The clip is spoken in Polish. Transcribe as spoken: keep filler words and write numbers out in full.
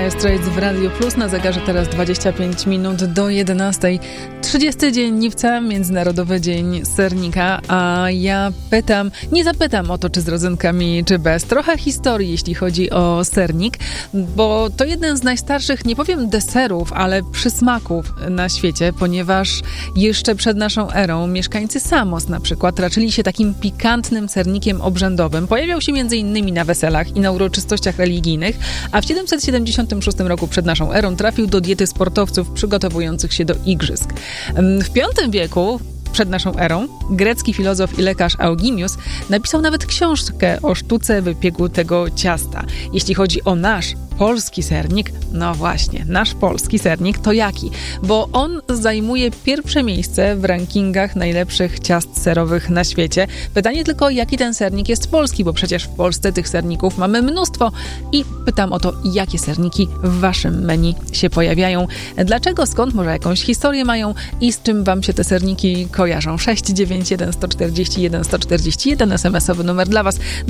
Dire Straits w Radio Plus. Na zegarze teraz dwadzieścia pięć minut do jedenastej. trzydziesty dzień lipca, Międzynarodowy Dzień Sernika. A ja pytam, nie zapytam o to, czy z rodzynkami, czy bez. Trochę historii, jeśli chodzi o sernik, bo to jeden z najstarszych, nie powiem deserów, ale przysmaków na świecie, ponieważ jeszcze przed naszą erą mieszkańcy Samos na przykład raczyli się takim pikantnym sernikiem obrzędowym. Pojawiał się między innymi na weselach i na uroczystościach religijnych, a w siedemset siedemdziesiątym szóstym roku przed naszą erą trafił do diety sportowców przygotowujących się do igrzysk. W piątym wieku przed naszą erą grecki filozof i lekarz Eugimius napisał nawet książkę o sztuce wypiegu tego ciasta. Jeśli chodzi o nasz polski sernik, no właśnie, nasz polski sernik to jaki? Bo on zajmuje pierwsze miejsce w rankingach najlepszych ciast serowych na świecie. Pytanie tylko, jaki ten sernik jest polski, bo przecież w Polsce tych serników mamy mnóstwo i pytam o to, jakie serniki w waszym menu się pojawiają. Dlaczego, skąd, może jakąś historię mają i z czym wam się te serniki kojarzą? sześć dziewięć jeden sto czterdzieści jeden sto czterdzieści jeden, es em esowy numer dla was.